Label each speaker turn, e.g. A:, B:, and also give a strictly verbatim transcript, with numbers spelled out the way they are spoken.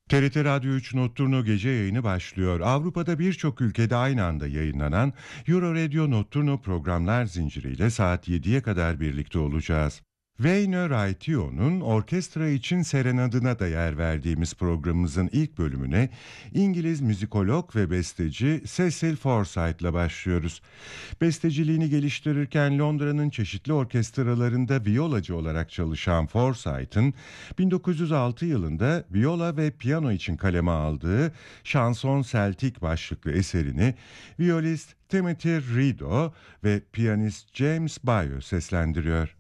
A: T R T Radyo üç Notturno gece yayını başlıyor. Avrupa'da birçok ülkede aynı anda yayınlanan Euro Radio Notturno programlar zinciriyle saat yediye kadar birlikte olacağız. Wayne Raitio'nun orkestra için serenadına da yer verdiğimiz programımızın ilk bölümüne İngiliz müzikolog ve besteci Cecil Forsyth'la başlıyoruz. Besteciliğini geliştirirken Londra'nın çeşitli orkestralarında viyolacı olarak çalışan Forsyth'ın bin dokuz yüz altı yılında viola ve piyano için kaleme aldığı Şanson Celtic başlıklı eserini violist Timothy Rido ve piyanist James Bayo seslendiriyor.